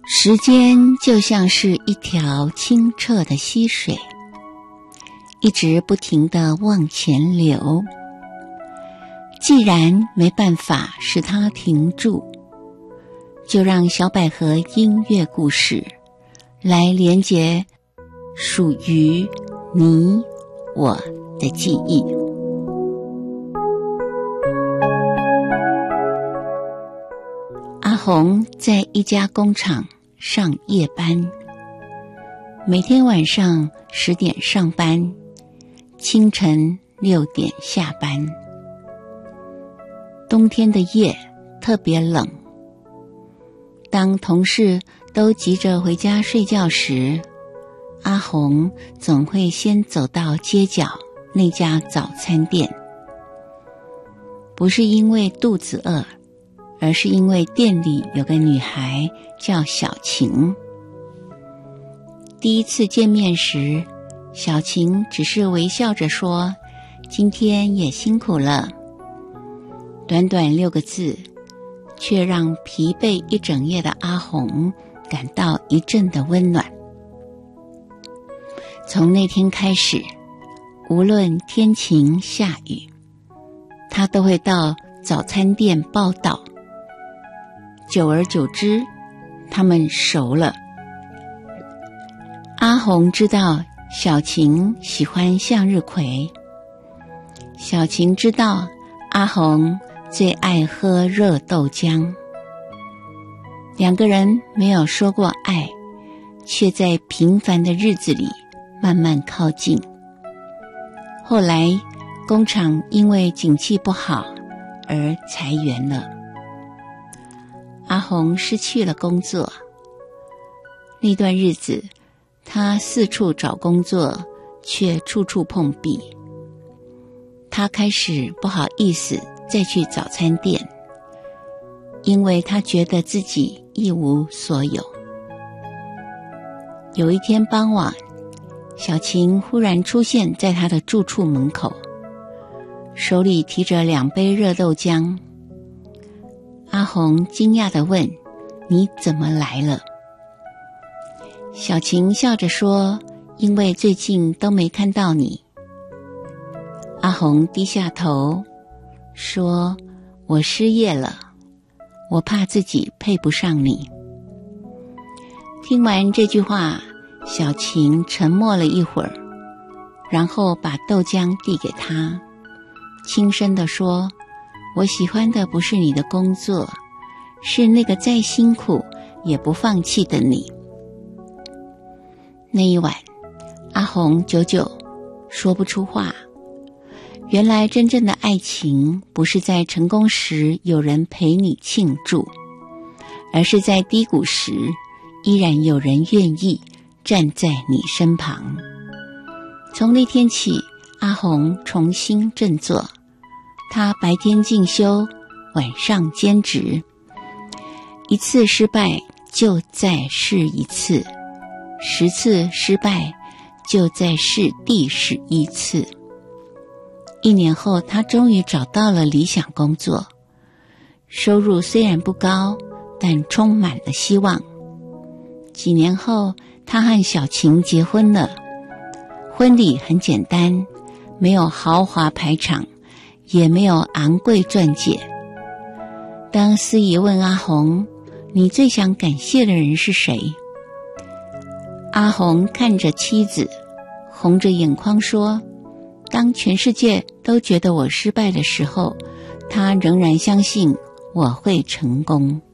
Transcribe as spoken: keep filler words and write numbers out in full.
时间就像是一条清澈的溪水，一直不停地往前流。既然没办法使它停住，就让小百合音乐故事来连结属于你我的记忆。阿红在一家工厂上夜班，每天晚上十点上班，清晨六点下班。冬天的夜特别冷，当同事都急着回家睡觉时，阿红总会先走到街角那家早餐店，不是因为肚子饿，而是因为店里有个女孩叫小晴。第一次见面时，小晴只是微笑着说：“今天也辛苦了。”短短六个字，却让疲惫一整夜的阿红感到一阵的温暖。从那天开始，无论天晴下雨，她都会到早餐店报到。久而久之，他们熟了。阿红知道小晴喜欢向日葵，小晴知道阿红最爱喝热豆浆。两个人没有说过爱，却在平凡的日子里慢慢靠近。后来工厂因为景气不好而裁员了，阿红失去了工作。那段日子，她四处找工作，却处处碰壁。她开始不好意思再去早餐店，因为她觉得自己一无所有。有一天傍晚，小晴忽然出现在她的住处门口，手里提着两杯热豆浆。阿红惊讶地问：“你怎么来了？”小晴笑着说：“因为最近都没看到你。”阿红低下头说：“我失业了，我怕自己配不上你。”听完这句话，小晴沉默了一会儿，然后把豆浆递给他，轻声地说：“我喜欢的不是你的工作，是那个再辛苦也不放弃的你。”那一晚，阿红久久说不出话。原来真正的爱情不是在成功时有人陪你庆祝，而是在低谷时依然有人愿意站在你身旁。从那天起，阿红重新振作，她白天进修，晚上兼职。一次失败就再试一次，十次失败就再试第十一次。一年后，他终于找到了理想工作，收入虽然不高，但充满了希望。几年后，他和小晴结婚了。婚礼很简单，没有豪华排场，也没有昂贵钻戒。当司仪问阿红：“你最想感谢的人是谁？”阿红看着妻子，红着眼眶说：“当全世界都觉得我失败的时候，他仍然相信我会成功。”